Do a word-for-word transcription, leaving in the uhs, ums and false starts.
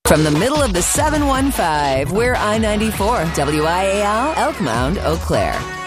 From the middle of the seven one five, we're I ninety-four, W I A L, Elk Mound, Eau Claire.